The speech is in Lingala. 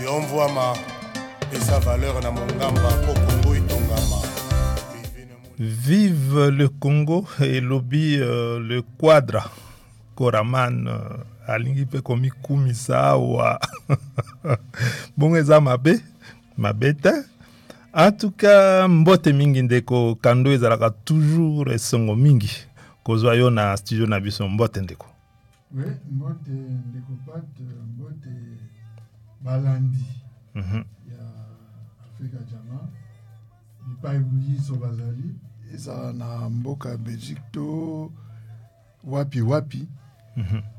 yomvwama esa valeur na mongamba po Congo itongama. Vive le Congo et lobby le quadra Koraman alingi pe komi kumisa wa bongeza mabete. En tout cas, mbote mingi ndeko kando ezalaka toujours esongo mingi kozwa yo na studio na biso mbote ndeko. Oui, mbote ndeko pat mbote balandi. Ya Afrika Jama. Bipai buyiso bazali. Eza na mboka Belgique to wapi.